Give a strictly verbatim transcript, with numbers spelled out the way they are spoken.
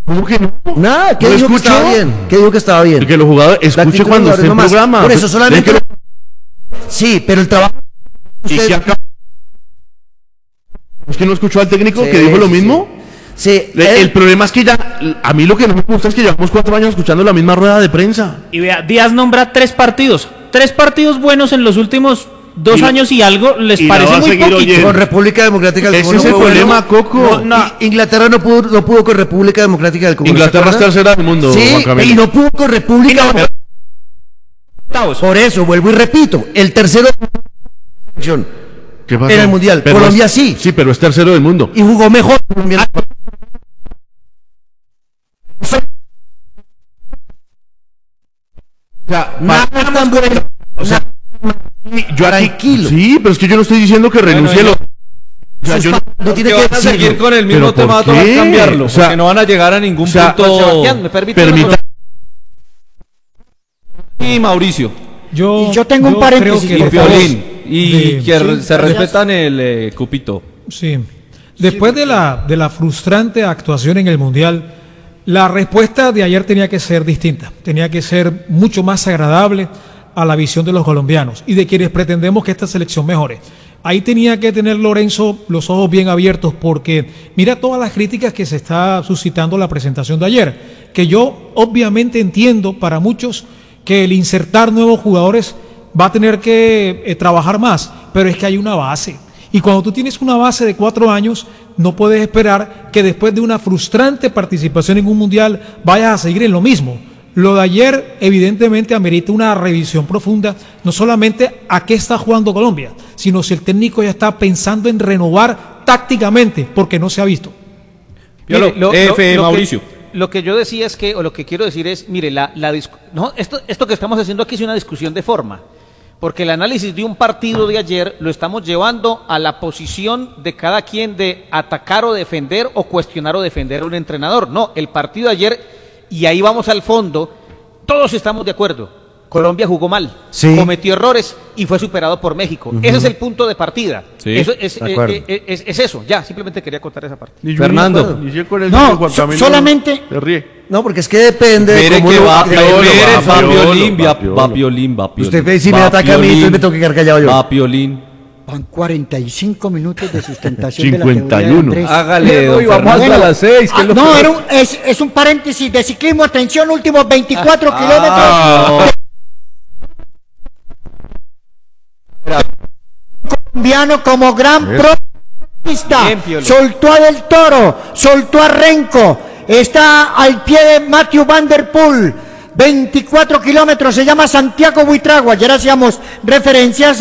¿Cómo que no? Nada, ¿qué ¿No dijo que escuchó? estaba bien? ¿Qué dijo que estaba bien? Que los jugadores La escuche actitud de cuando los esté en jugadores programa. Por eso solamente... Que... Sí, pero el trabajo... ¿Y usted... si acá... ¿Es que no escuchó al técnico Sí, que dijo lo sí, mismo? Sí. El, él... el problema es que ya... A mí lo que no me gusta es que llevamos cuatro años escuchando la misma rueda de prensa. Y vea, Díaz nombra tres partidos. Tres partidos buenos en los últimos dos Y la- años y algo. ¿Les y la va parece a muy seguir poquito? oyendo. Con República Democrática del Ese Congo es el no fue problema, bueno. Coco. No, no, Inglaterra no pudo, no pudo con República Democrática del Congo. Inglaterra es ¿se acuerdan? tercera del mundo, Sí, Juan Camilo. y no pudo con República Democrática. Por eso, vuelvo y repito, el tercero ¿Qué pasó? en el Mundial. Pero Colombia es- sí. Sí, pero es tercero del mundo. Y jugó mejor. Colombia. O sea, Nada pa- tan bueno. o sea, yo aquí- Tranquilo. Sí, pero es que yo no estoy diciendo que renuncie Bueno, lo- O sea, yo no- No tiene Que que van a seguir decirlo. con el mismo ¿Pero por tema, va a tocar qué? cambiarlo, O sea, porque no van a llegar a ningún o sea, punto. Sebastián, ¿me permite? Permita. Y Mauricio, Yo, Y yo tengo un paréntesis, creo y que por favor. Piolín, y de- que sí, se gracias. respetan el eh, cupito. Sí. Después de la, de la frustrante actuación en el Mundial, la respuesta de ayer tenía que ser distinta, tenía que ser mucho más agradable a la visión de los colombianos y de quienes pretendemos que esta selección mejore. Ahí tenía que tener Lorenzo los ojos bien abiertos porque mira todas las críticas que se está suscitando la presentación de ayer, que yo obviamente entiendo para muchos que el insertar nuevos jugadores va a tener que eh, trabajar más, pero es que hay una base. Y cuando tú tienes una base de cuatro años, no puedes esperar que después de una frustrante participación en un mundial vayas a seguir en lo mismo. Lo de ayer evidentemente amerita una revisión profunda, no solamente a qué está jugando Colombia, sino si el técnico ya está pensando en renovar tácticamente, porque no se ha visto. Piolo, Mire, lo- F, lo- lo Mauricio. Que, lo que yo decía es que, o lo que quiero decir es, mire, la, la discu- no, esto, esto que estamos haciendo aquí es una discusión de forma, porque el análisis de un partido de ayer lo estamos llevando a la posición de cada quien de atacar o defender o cuestionar o defender a un entrenador. No, el partido de ayer, y ahí vamos al fondo, todos estamos de acuerdo. Colombia jugó mal, Sí. cometió errores y fue superado por México. Ese es el punto de partida. Sí, Eso es, de eh, acuerdo. eh, es- es eso, ya, simplemente quería contar esa parte. Ni yo Fernando. ni acuerdo, ni yo con el No, señor Juan so- Camilo solamente- se ríe. No, porque es que depende de Mire cómo que lo- va, de- mire, Piolo, va va Piolín, Piolo, va va Piolo. va Piolín, va Piolín. Usted si me va ataca a mí, Piolín, entonces me tengo que quedar callado yo. Va Piolín. Van cuarenta y cinco minutos de sustentación cincuenta y de la uno. teoría de Andrés. Hágale, don y vamos Fernando. hasta las seis. Ah, no, era un- es, es un paréntesis de ciclismo, atención, últimos veinticuatro kilómetros. Colombiano como gran protagonista, Bien, Piolo. soltó a Del Toro, soltó a Renko, está al pie de Matthew Van Der Poel, veinticuatro kilómetros, se llama Santiago Buitrago, ayer hacíamos referencias